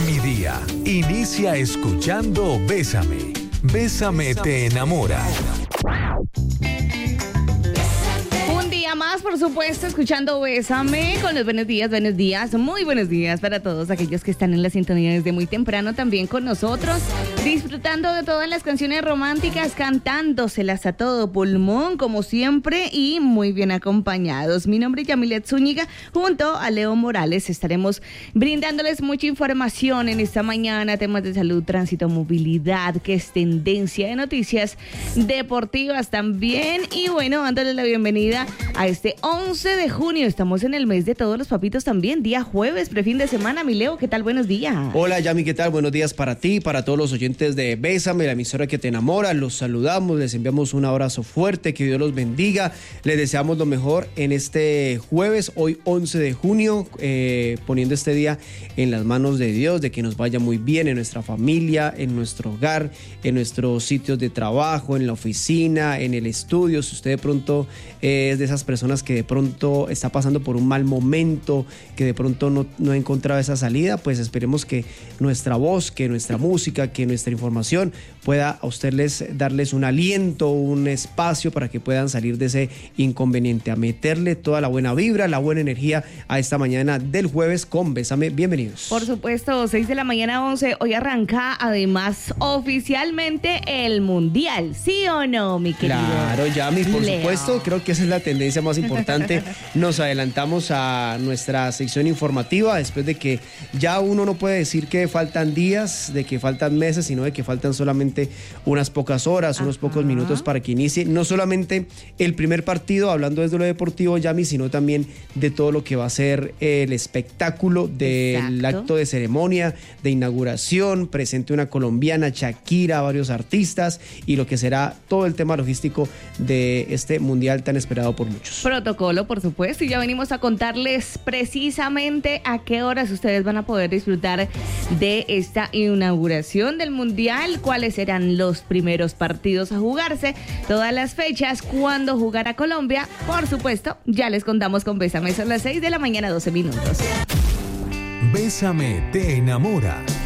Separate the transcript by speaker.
Speaker 1: Mi día inicia escuchando Bésame. Bésame te enamora.
Speaker 2: Un día más, por supuesto, escuchando Bésame con los buenos días, muy buenos días para todos aquellos que están en la sintonía desde muy temprano también con nosotros, disfrutando de todas las canciones románticas, cantándoselas a todo pulmón, como siempre, y muy bien acompañados. Mi nombre es Yamilet Zúñiga, junto a Leo Morales estaremos brindándoles mucha información en esta mañana, temas de salud, tránsito, movilidad, que es tendencia, de noticias deportivas también, y bueno, dándoles la bienvenida a este 11 de junio. Estamos en el mes de todos los papitos también, día jueves, prefin de semana. Mi Leo, ¿qué tal? Buenos días.
Speaker 3: Hola, Yami, ¿qué tal? Buenos días para ti, para todos los oyentes de Bésame, la emisora que te enamora. Los saludamos, les enviamos un abrazo fuerte, que Dios los bendiga. Les deseamos lo mejor en este jueves, hoy 11 de junio, poniendo este día en las manos de Dios, de que nos vaya muy bien en nuestra familia, en nuestro hogar, en nuestros sitios de trabajo, en la oficina, en el estudio. Si usted de pronto es de esas personas que de pronto está pasando por un mal momento, que de pronto no ha encontrado esa salida, pues esperemos que nuestra voz, que nuestra música, que nuestra información pueda a ustedes darles un aliento, un espacio para que puedan salir de ese inconveniente, a meterle toda la buena vibra, la buena energía a esta mañana del jueves con Bésame. Bienvenidos.
Speaker 2: Por supuesto, 6 de la mañana, 11. Hoy arranca además oficialmente el Mundial, ¿sí o no, mi querido?
Speaker 3: Claro, Yami, por
Speaker 2: Leo.
Speaker 3: supuesto, creo que esa es la tendencia más importante. Nos adelantamos a nuestra sección informativa después de que ya uno no puede decir que faltan días, de que faltan meses, sino de que faltan solamente unas pocas horas, unos pocos minutos para que inicie no solamente el primer partido, hablando desde lo deportivo, Yami, sino también de todo lo que va a ser el espectáculo del acto de ceremonia, de inauguración, presente una colombiana, Shakira, varios artistas, y lo que será todo el tema logístico de este mundial tan esperado por muchos.
Speaker 2: Protocolo, por supuesto, y ya venimos a contarles precisamente a qué horas ustedes van a poder disfrutar de esta inauguración del Mundial, cuáles serán los primeros partidos a jugarse, todas las fechas, cuándo jugará Colombia, por supuesto, ya les contamos con Bésame. Son las 6 de la mañana, 12 minutos.
Speaker 1: Bésame te enamora.